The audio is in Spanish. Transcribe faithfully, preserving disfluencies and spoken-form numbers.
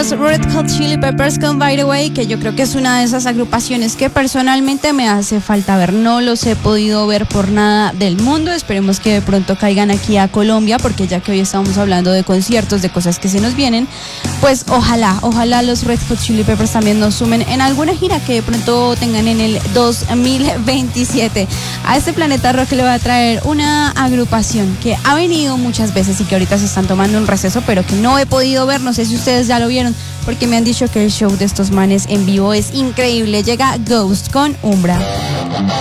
los Red Hot Chili Peppers con By the Way, que yo creo que es una de esas agrupaciones que personalmente me hace falta ver. No los he podido ver por nada del mundo. Esperemos que de pronto caigan aquí a Colombia, porque ya que hoy estamos hablando de conciertos, de cosas que se nos vienen, pues ojalá, ojalá los Red Hot Chili Peppers también nos sumen en alguna gira que de pronto tengan en el dos mil veintisiete. A este Planeta Rock le va a traer una agrupación que ha venido muchas veces y que ahorita se están tomando un receso, pero que no he podido ver. No sé si ustedes ya lo vieron, porque me han dicho que el show de estos manes en vivo es increíble. Llega Ghost con Umbra.